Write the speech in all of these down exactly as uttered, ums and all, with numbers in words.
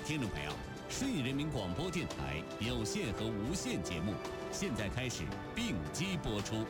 听众朋友，顺义人民广播电台有线和无线节目现在开始并机播出。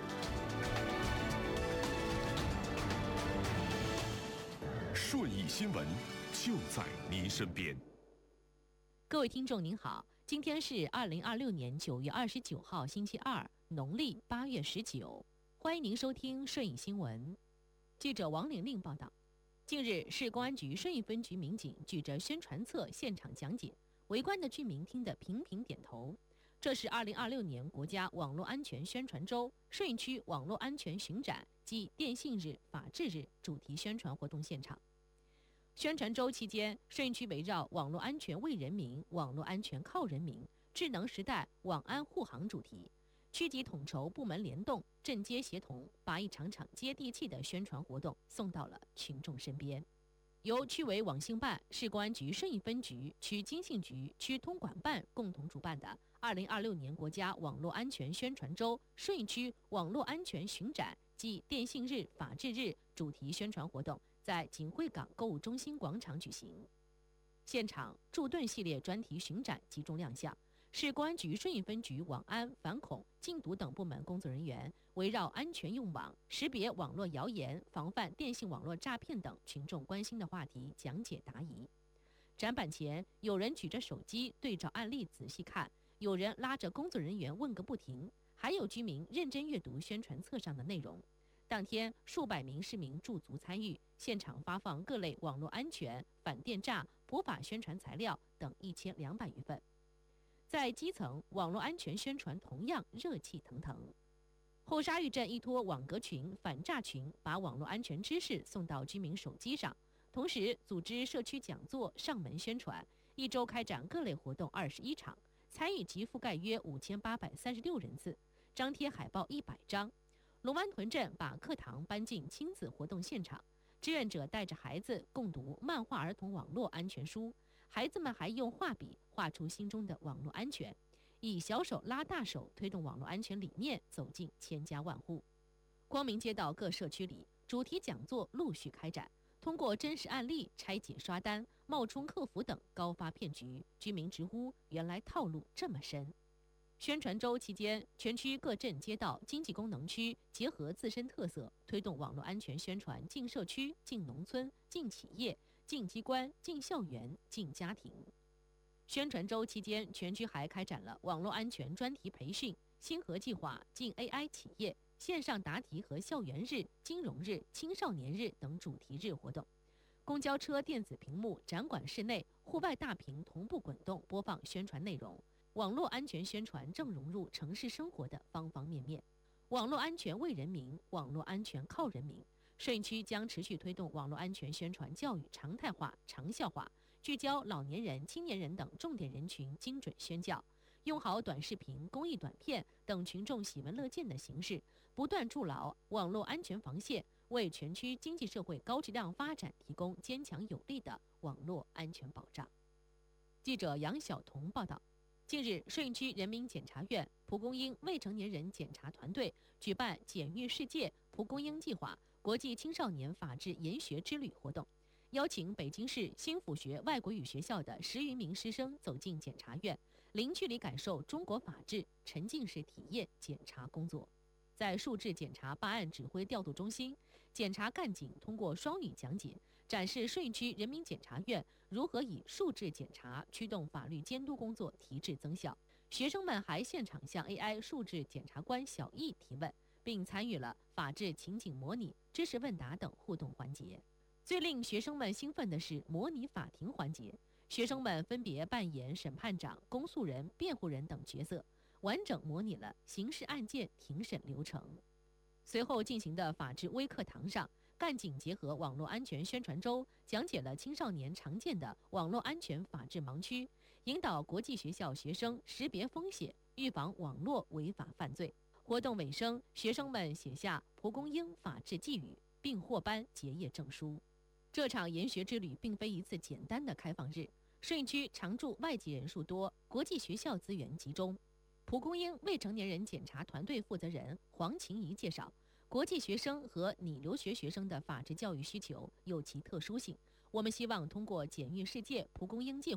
顺义新闻就在您身边。 各位听众您好，今天是二零二六年九月二十九号星期二，农历八月十九，欢迎您收听顺义新闻。记者王玲玲报道，近日市公安局顺义分局民警举着宣传册现场讲解，围观的居民听得频频点头。这是二零二六年国家网络安全宣传周顺义区网络安全巡展暨电信日、法治日主题宣传活动现场。宣传周期间，顺义区围绕网络安全为人民、网络安全靠人民、智能时代网安护航主题，区级统筹部门联动、镇街协同，把一场场接地气的宣传活动送到了群众身边。由区委网信办、市公安局顺义分局、区经信局、区通管办共同主办的二零二六年国家网络安全宣传周顺义区网络安全巡展暨电信日、法治日主题宣传活动在锦汇港购物中心广场举行。现场驻盾系列专题巡展集中亮相，市公安局顺义分局网安、反恐、禁毒等部门工作人员围绕安全用网、识别网络谣言、防范电信网络诈骗等群众关心的话题讲解答疑。展板前，有人举着手机对照案例仔细看，有人拉着工作人员问个不停，还有居民认真阅读宣传册上的内容。当天，数百名市民驻足参与，现场发放各类网络安全、反电诈、普法宣传材料等一千两百余份。在基层，网络安全宣传同样热气腾腾。后沙峪镇依托网格群、反诈群，把网络安全知识送到居民手机上，同时组织社区讲座、上门宣传，一周开展各类活动二十一场，参与及覆盖约五千八百三十六人次，张贴海报一百张。龙湾屯镇把课堂搬进亲子活动现场，志愿者带着孩子共读漫画儿童网络安全书，孩子们还用画笔画出心中的网络安全，以小手拉大手推动网络安全理念走进千家万户。光明街道各社区里，主题讲座陆续开展，通过真实案例拆解刷单、冒充客服等高发骗局，居民直呼原来套路这么深。宣传周期间，全区各镇街道、经济功能区结合自身特色，推动网络安全宣传进社区、进农村、进企业、进机关、进校园、进家庭。宣传周期间，全区还开展了网络安全专题培训、星河计划、进 A I 企业、线上答题和校园日、金融日、青少年日等主题日活动。公交车电子屏幕、展馆室内、户外大屏同步滚动播放宣传内容。网络安全宣传正融入城市生活的方方面面。网络安全为人民，网络安全靠人民。顺义区将持续推动网络安全宣传教育常态化、长效化，聚焦老年人、青年人等重点人群精准宣教，用好短视频、公益短片等群众喜闻乐见的形式，不断筑牢网络安全防线，为全区经济社会高质量发展提供坚强有力的网络安全保障。记者杨晓彤报道。近日，顺义区人民检察院蒲公英未成年人检察团队举办“检狱世界蒲公英计划”国际青少年法治研学之旅活动，邀请北京市新府学外国语学校的十余名师生走进检察院，零距离感受中国法治，沉浸式体验检察工作。在数字检察办案指挥调度中心，检察干警通过双语讲解，展示顺义区人民检察院如何以数字检察驱动法律监督工作提质增效。学生们还现场向 A I 数字检察官小易提问，并参与了法治情景模拟、知识问答等互动环节。最令学生们兴奋的是模拟法庭环节，学生们分别扮演审判长、公诉人、辩护人等角色，完整模拟了刑事案件庭审流程。随后进行的法治微课堂上，干警结合网络安全宣传周，讲解了青少年常见的网络安全法治盲区，引导国际学校学生识别风险，预防网络违法犯罪。活动尾声，学生们写下蒲公英法治寄语，并获颁结业证书。这场研学之旅并非一次简单的开放日，顺义区常住外籍人数多，国际学校资源集中。蒲公英未成年人检察团队负责人黄晴怡介绍，国际学生和拟留学学生的法治教育需求有其特殊性，我们希望通过“检狱世界蒲公英计划”，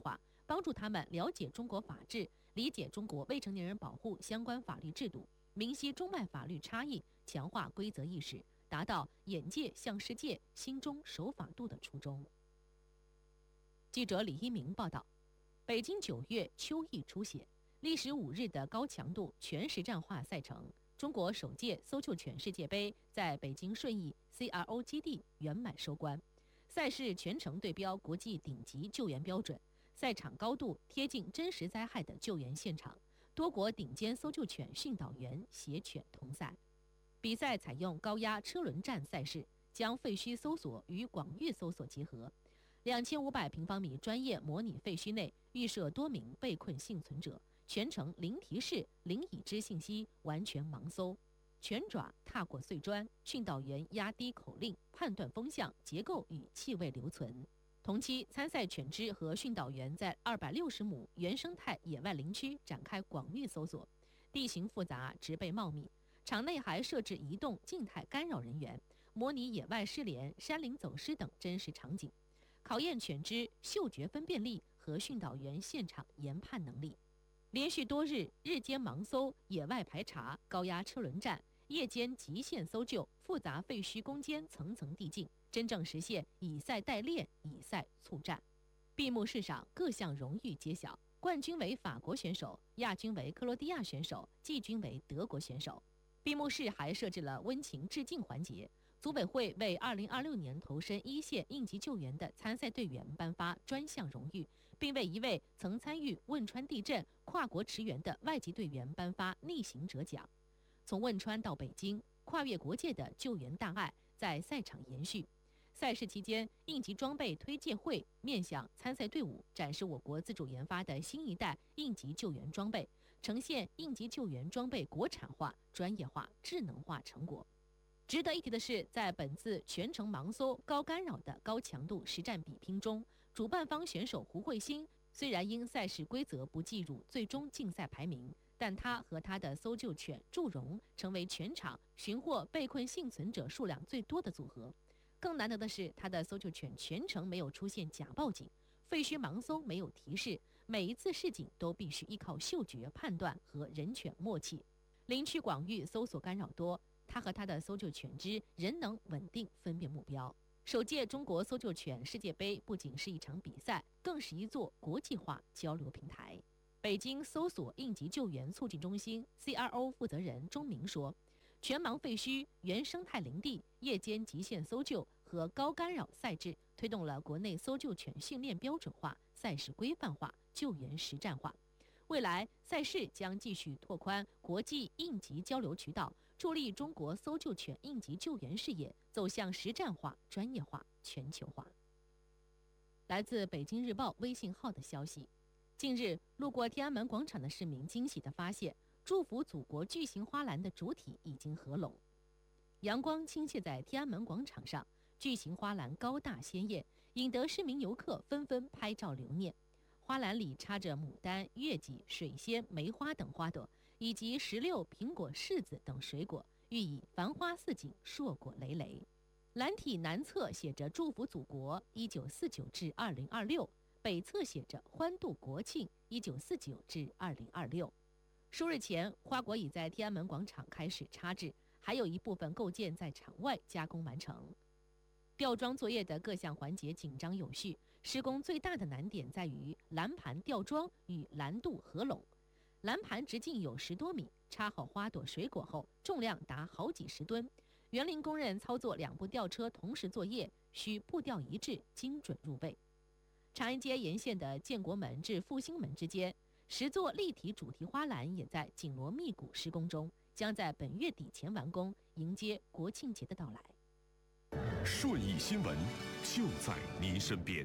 帮助他们了解中国法治，理解中国未成年人保护相关法律制度，明晰中外法律差异，强化规则意识，达到眼界向世界，心中守法度的初衷。记者李一鸣报道，北京九月秋意初显，历时五日的高强度全实战化赛程，中国首届搜救犬世界杯在北京顺义 C R O 基地圆满收官。赛事全程对标国际顶级救援标准，赛场高度贴近真实灾害的救援现场，多国顶尖搜救犬训导员携犬同赛。比赛采用高压车轮战赛事，将废墟搜索与广域搜索结合。两千五百平方米专业模拟废墟内预设多名被困幸存者，全程零提示、零已知信息，完全盲搜。犬爪踏过碎砖，训导员压低口令，判断风向、结构与气味留存。同期，参赛犬只和训导员在二百六十亩原生态野外林区展开广域搜索，地形复杂，植被茂密。场内还设置移动静态干扰人员，模拟野外失联、山林走失等真实场景，考验犬只嗅觉分辨力和训导员现场研判能力。连续多日，日间盲搜、野外排查、高压车轮战，夜间极限搜救，复杂废墟攻坚层层递进，真正实现以赛代练、以赛促战。闭幕式上各项荣誉揭晓，冠军为法国选手，亚军为克罗地亚选手，季军为德国选手。闭幕式还设置了温情致敬环节，组委会为二零二六年投身一线应急救援的参赛队员颁发专项荣誉，并为一位曾参与汶川地震跨国驰援的外籍队员颁发逆行者奖。从汶川到北京，跨越国界的救援大爱在赛场延续。赛事期间，应急装备推介会面向参赛队伍展示我国自主研发的新一代应急救援装备，呈现应急救援装备国产化、专业化、智能化成果。值得一提的是，在本次全程盲搜、高干扰的高强度实战比拼中，主办方选手胡慧欣虽然因赛事规则不计入最终竞赛排名，但他和他的搜救犬祝融成为全场寻获被困幸存者数量最多的组合。更难得的是，他的搜救犬全程没有出现假报警，废墟盲搜没有提示，每一次示警都必须依靠嗅觉判断和人犬默契。林区广域搜索干扰多，他和他的搜救犬只仍能稳定分辨目标。首届中国搜救犬世界杯不仅是一场比赛，更是一座国际化交流平台。北京搜索应急救援促进中心 C R O 负责人钟明说，全盲废墟、原生态林地、夜间极限搜救和高干扰赛制，推动了国内搜救犬训练标准化、赛事规范化、救援实战化。未来，赛事将继续拓宽国际应急交流渠道，助力中国搜救犬应急救援事业走向实战化、专业化、全球化。来自北京日报微信号的消息，近日路过天安门广场的市民惊喜地发现，祝福祖国巨型花篮的主体已经合拢。阳光倾泻在天安门广场上，巨型花篮高大鲜艳，引得市民游客纷纷拍照留念。花篮里插着牡丹、月季、水仙、梅花等花朵，以及石榴、苹果、柿子等水果，寓意繁花似锦、硕果累累。篮体南侧写着“祝福祖国一九四九至二零二六”，北侧写着“欢度国庆一九四九至二零二六”。数日前，花果已在天安门广场开始插制，还有一部分构件在场外加工完成。吊装作业的各项环节紧张有序，施工最大的难点在于篮盘吊装与篮肚合拢。篮盘直径有十多米，插好花朵水果后，重量达好几十吨。园林工人操作两部吊车同时作业，需步调一致，精准入位。长安街沿线的建国门至复兴门之间，十座立体主题花篮也在紧锣密鼓施工中，将在本月底前完工，迎接国庆节的到来。 顺义新闻就在您身边。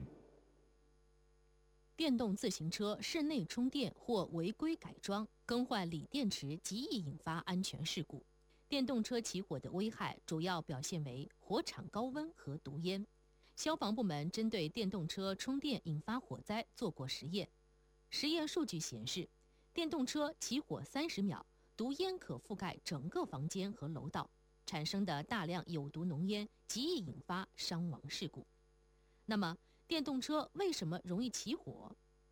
电动自行车室内充电或违规改装、更换锂电池，极易引发安全事故。电动车起火的危害主要表现为火场高温和毒烟。消防部门针对电动车充电引发火灾做过实验，实验数据显示，电动车起火三十秒，毒烟可覆盖整个房间和楼道，产生的大量有毒浓烟极易引发伤亡事故。那么，电动车为什么容易起火？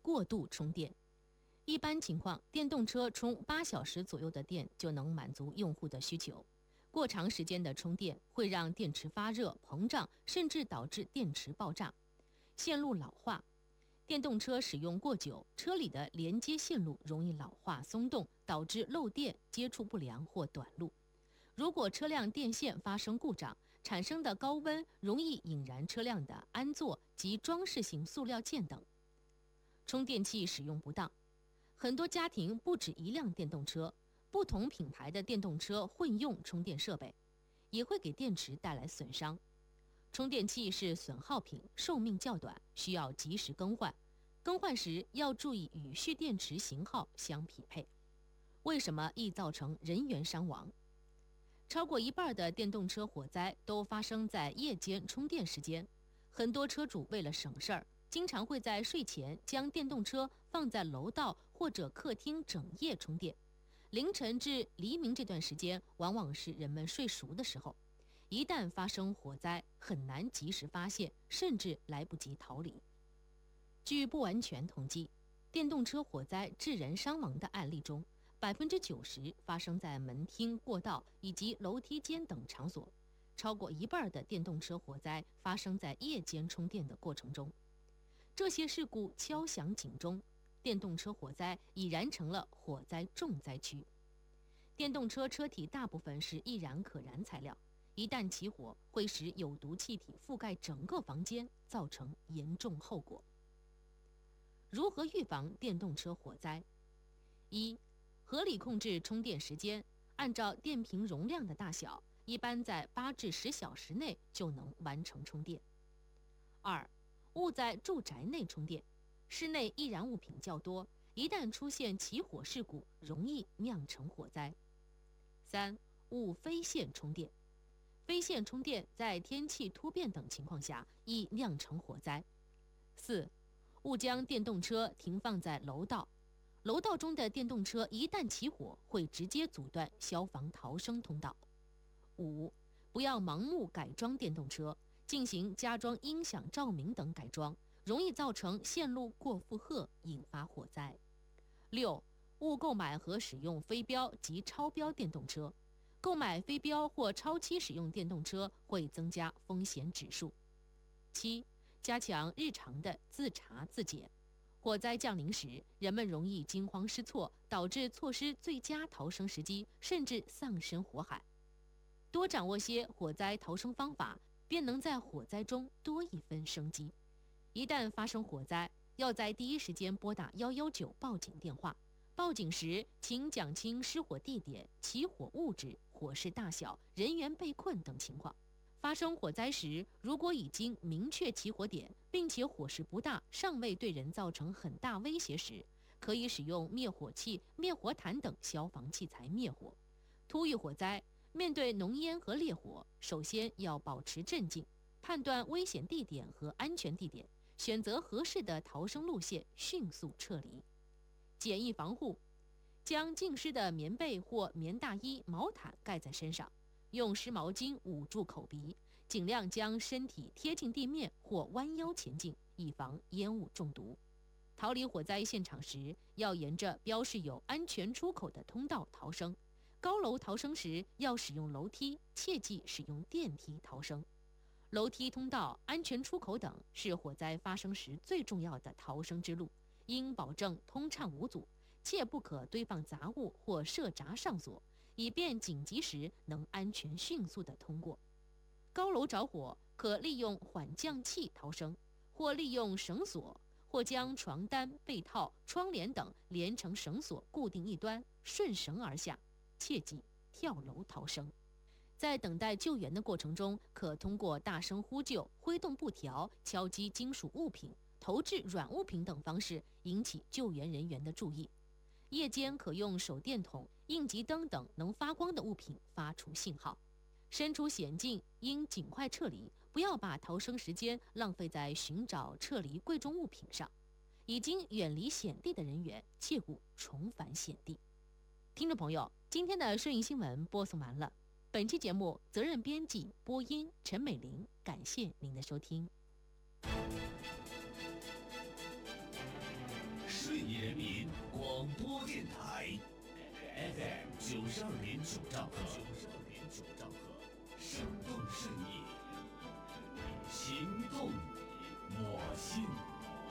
过度充电。一般情况，电动车充八小时左右的电就能满足用户的需求。过长时间的充电会让电池发热、膨胀，甚至导致电池爆炸。线路老化，电动车使用过久，车里的连接线路容易老化松动，导致漏电、接触不良或短路。如果车辆电线发生故障，产生的高温容易引燃车辆的安座及装饰性塑料件等。充电器使用不当，很多家庭不止一辆电动车，不同品牌的电动车混用充电设备，也会给电池带来损伤。充电器是损耗品，寿命较短，需要及时更换。更换时要注意与蓄电池型号相匹配。为什么易造成人员伤亡？超过一半的电动车火灾都发生在夜间充电时间。很多车主为了省事儿，经常会在睡前将电动车放在楼道或者客厅整夜充电。凌晨至黎明这段时间，往往是人们睡熟的时候。一旦发生火灾，很难及时发现，甚至来不及逃离。据不完全统计，电动车火灾致人伤亡的案例中，百分之九十发生在门厅、过道以及楼梯间等场所。超过一半的电动车火灾发生在夜间充电的过程中。这些事故敲响警钟，电动车火灾已然成了火灾重灾区。电动车车体大部分是易燃可燃材料，一旦起火，会使有毒气体覆盖整个房间，造成严重后果。如何预防电动车火灾？一、合理控制充电时间，按照电瓶容量的大小，一般在八至十小时内就能完成充电。二、勿在住宅内充电，室内易燃物品较多，一旦出现起火事故，容易酿成火灾。三、勿非线充电，非线充电在天气突变等情况下易酿成火灾。四、勿将电动车停放在楼道，楼道中的电动车一旦起火，会直接阻断消防逃生通道。五、不要盲目改装电动车，进行加装音响、照明等改装，容易造成线路过负荷，引发火灾。六、勿购买和使用非标及超标电动车，购买非标或超期使用电动车会增加风险指数。七、加强日常的自查自检。火灾降临时，人们容易惊慌失措，导致错失最佳逃生时机，甚至丧生火海。多掌握些火灾逃生方法，便能在火灾中多一分生机。一旦发生火灾，要在第一时间拨打一一九报警电话。报警时，请讲清失火地点、起火物质、火势大小、人员被困等情况。发生火灾时，如果已经明确起火点，并且火势不大，尚未对人造成很大威胁时，可以使用灭火器、灭火毯等消防器材灭火。突遇火灾，面对浓烟和烈火，首先要保持镇静，判断危险地点和安全地点，选择合适的逃生路线，迅速撤离。简易防护，将浸湿的棉被或棉大衣、毛毯盖在身上，用湿毛巾捂住口鼻，尽量将身体贴近地面或弯腰前进，以防烟雾中毒。逃离火灾现场时，要沿着标示有安全出口的通道逃生。高楼逃生时要使用楼梯，切忌使用电梯逃生。楼梯通道、安全出口等是火灾发生时最重要的逃生之路，应保证通畅无阻，切不可堆放杂物或设闸上锁，以便紧急时能安全迅速地通过。高楼着火，可利用缓降器逃生，或利用绳索，或将床单、被套、窗帘等连成绳索固定一端，顺绳而下，切忌跳楼逃生。在等待救援的过程中，可通过大声呼救、挥动布条、敲击金属物品、投掷软物品等方式引起救援人员的注意。夜间可用手电筒、应急灯等能发光的物品发出信号。身处险境应尽快撤离，不要把逃生时间浪费在寻找、撤离贵重物品上。已经远离险地的人员，切勿重返险地。听众朋友，今天的顺义新闻播送完了。本期节目责任编辑播音陈美玲，感谢您的收听。 F M 九十二点九兆赫，九十二点九兆赫，生动适宜。